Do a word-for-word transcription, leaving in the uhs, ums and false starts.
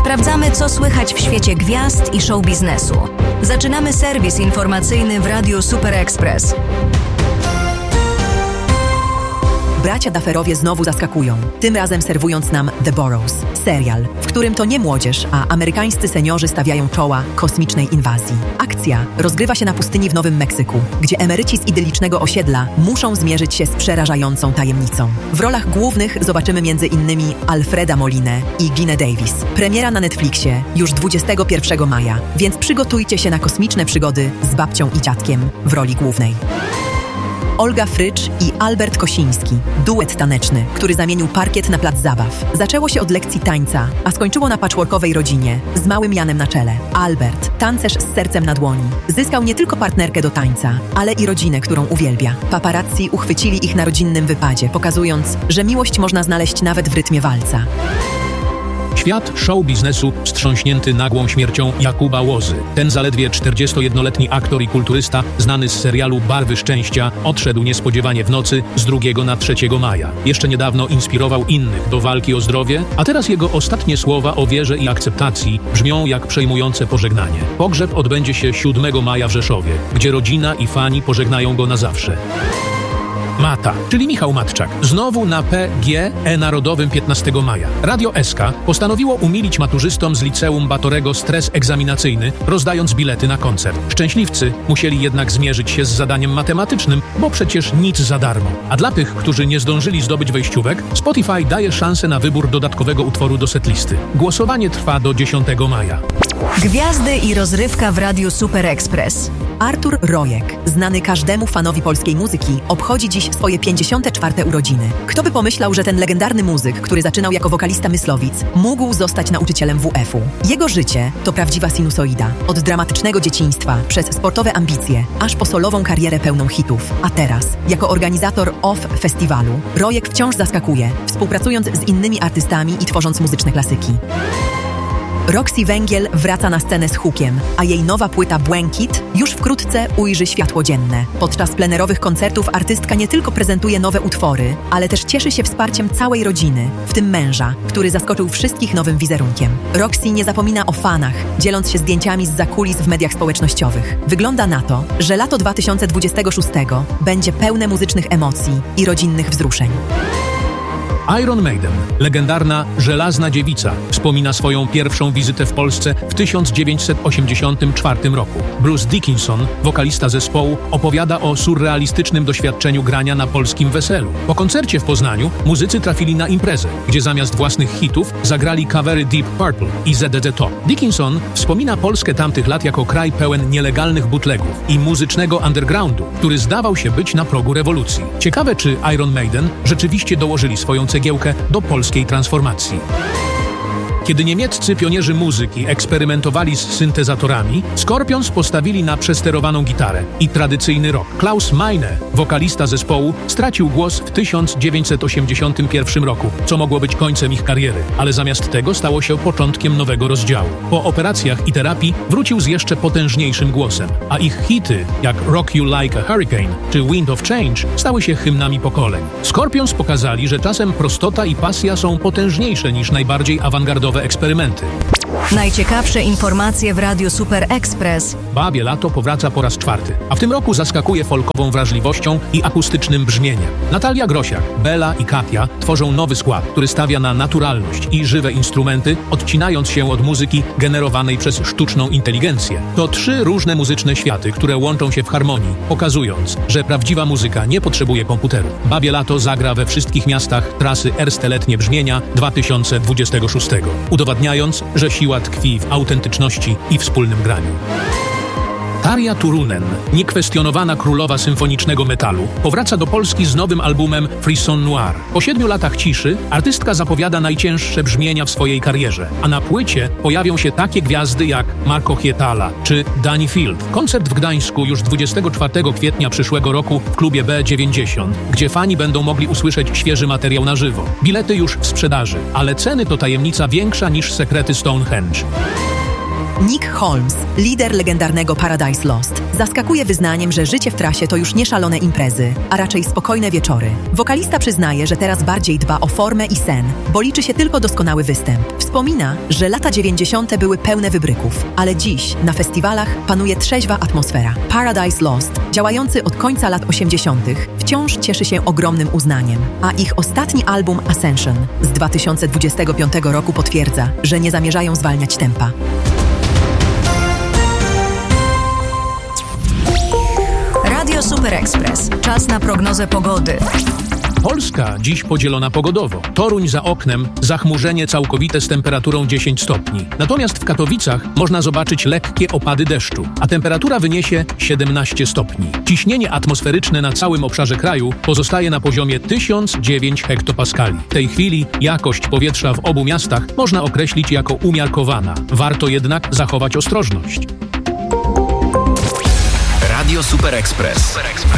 Sprawdzamy, co słychać w świecie gwiazd i show biznesu. Zaczynamy serwis informacyjny w Radiu Super Express. Bracia Dufferowie znowu zaskakują, tym razem serwując nam The Burrows, serial, w którym to nie młodzież, a amerykańscy seniorzy stawiają czoła kosmicznej inwazji. Akcja rozgrywa się na pustyni w Nowym Meksyku, gdzie emeryci z idylicznego osiedla muszą zmierzyć się z przerażającą tajemnicą. W rolach głównych zobaczymy między innymi Alfreda Molinę i Geena Davis. Premiera na Netflixie już dwudziestego pierwszego maja, więc przygotujcie się na kosmiczne przygody z babcią i dziadkiem w roli głównej. Olga Frycz i Albert Kosiński. Duet taneczny, który zamienił parkiet na plac zabaw. Zaczęło się od lekcji tańca, a skończyło na patchworkowej rodzinie z małym Janem na czele. Albert, tancerz z sercem na dłoni, zyskał nie tylko partnerkę do tańca, ale i rodzinę, którą uwielbia. Paparazzi uchwycili ich na rodzinnym wypadzie, pokazując, że miłość można znaleźć nawet w rytmie walca. Świat show biznesu wstrząśnięty nagłą śmiercią Jakuba Łozy. Ten zaledwie czterdziestojednoletni aktor i kulturysta, znany z serialu Barwy Szczęścia, odszedł niespodziewanie w nocy z drugiego na trzeciego maja. Jeszcze niedawno inspirował innych do walki o zdrowie, a teraz jego ostatnie słowa o wierze i akceptacji brzmią jak przejmujące pożegnanie. Pogrzeb odbędzie się siódmego maja w Rzeszowie, gdzie rodzina i fani pożegnają go na zawsze. Mata, czyli Michał Matczak, znowu na P G E Narodowym piętnastego maja. Radio S K postanowiło umilić maturzystom z liceum Batorego stres egzaminacyjny, rozdając bilety na koncert. Szczęśliwcy musieli jednak zmierzyć się z zadaniem matematycznym, bo przecież nic za darmo. A dla tych, którzy nie zdążyli zdobyć wejściówek, Spotify daje szansę na wybór dodatkowego utworu do setlisty. Głosowanie trwa do dziesiątego maja. Gwiazdy i rozrywka w Radiu Super Express. Artur Rojek, znany każdemu fanowi polskiej muzyki, obchodzi dziś swoje pięćdziesiąte czwarte urodziny. Kto by pomyślał, że ten legendarny muzyk, który zaczynał jako wokalista Myslowic, mógł zostać nauczycielem W F u. Jego życie to prawdziwa sinusoida. Od dramatycznego dzieciństwa, przez sportowe ambicje, aż po solową karierę pełną hitów. A teraz, jako organizator O F F Festiwalu, Rojek wciąż zaskakuje, współpracując z innymi artystami i tworząc muzyczne klasyki. Roxy Węgiel wraca na scenę z hukiem, a jej nowa płyta Błękit już wkrótce ujrzy światło dzienne. Podczas plenerowych koncertów artystka nie tylko prezentuje nowe utwory, ale też cieszy się wsparciem całej rodziny, w tym męża, który zaskoczył wszystkich nowym wizerunkiem. Roxy nie zapomina o fanach, dzieląc się zdjęciami z zakulis w mediach społecznościowych. Wygląda na to, że lato dwa tysiące dwudziestego szóstego będzie pełne muzycznych emocji i rodzinnych wzruszeń. Iron Maiden, legendarna Żelazna Dziewica, wspomina swoją pierwszą wizytę w Polsce w tysiąc dziewięćset osiemdziesiątym czwartym roku. Bruce Dickinson, wokalista zespołu, opowiada o surrealistycznym doświadczeniu grania na polskim weselu. Po koncercie w Poznaniu muzycy trafili na imprezę, gdzie zamiast własnych hitów zagrali covery Deep Purple i Z D D Top. Dickinson wspomina Polskę tamtych lat jako kraj pełen nielegalnych bootlegów i muzycznego undergroundu, który zdawał się być na progu rewolucji. Ciekawe, czy Iron Maiden rzeczywiście dołożyli swoją cegiełkę do polskiej transformacji. Kiedy niemieccy pionierzy muzyki eksperymentowali z syntezatorami, Scorpions postawili na przesterowaną gitarę i tradycyjny rock. Klaus Meine, wokalista zespołu, stracił głos w tysiąc dziewięćset osiemdziesiątym pierwszym roku, co mogło być końcem ich kariery, ale zamiast tego stało się początkiem nowego rozdziału. Po operacjach i terapii wrócił z jeszcze potężniejszym głosem, a ich hity, jak Rock You Like a Hurricane czy Wind of Change, stały się hymnami pokoleń. Scorpions pokazali, że czasem prostota i pasja są potężniejsze niż najbardziej awangardowe eksperymenty. Najciekawsze informacje w Radiu Super Express. Babie Lato powraca po raz czwarty, a w tym roku zaskakuje folkową wrażliwością i akustycznym brzmieniem. Natalia Grosiak, Bela i Katia tworzą nowy skład, który stawia na naturalność i żywe instrumenty, odcinając się od muzyki generowanej przez sztuczną inteligencję. To trzy różne muzyczne światy, które łączą się w harmonii, pokazując, że prawdziwa muzyka nie potrzebuje komputeru. Babie Lato zagra we wszystkich miastach trasy Ersteletnie Brzmienia dwa tysiące dwudziestego szóstego, udowadniając, że siła tkwi w autentyczności i wspólnym graniu. Tarja Turunen, niekwestionowana królowa symfonicznego metalu, powraca do Polski z nowym albumem Frisson Noir. Po siedmiu latach ciszy artystka zapowiada najcięższe brzmienia w swojej karierze, a na płycie pojawią się takie gwiazdy jak Marco Hietala czy Danny Field. Koncert w Gdańsku już dwudziestego czwartego kwietnia przyszłego roku w klubie B dziewięćdziesiąt, gdzie fani będą mogli usłyszeć świeży materiał na żywo. Bilety już w sprzedaży, ale ceny to tajemnica większa niż sekrety Stonehenge. Nick Holmes, lider legendarnego Paradise Lost, zaskakuje wyznaniem, że życie w trasie to już nie szalone imprezy, a raczej spokojne wieczory. Wokalista przyznaje, że teraz bardziej dba o formę i sen, bo liczy się tylko doskonały występ. Wspomina, że lata dziewięćdziesiąte były pełne wybryków, ale dziś na festiwalach panuje trzeźwa atmosfera. Paradise Lost, działający od końca lat osiemdziesiątych, wciąż cieszy się ogromnym uznaniem, a ich ostatni album Ascension z dwa tysiące dwudziestego piątego roku potwierdza, że nie zamierzają zwalniać tempa. Radio Super Express. Czas na prognozę pogody. Polska dziś podzielona pogodowo. Toruń za oknem, zachmurzenie całkowite z temperaturą dziesięć stopni. Natomiast w Katowicach można zobaczyć lekkie opady deszczu, a temperatura wyniesie siedemnaście stopni. Ciśnienie atmosferyczne na całym obszarze kraju pozostaje na poziomie tysiąc dziewięć hektopaskali. W tej chwili jakość powietrza w obu miastach można określić jako umiarkowana. Warto jednak zachować ostrożność. Radio Super Express.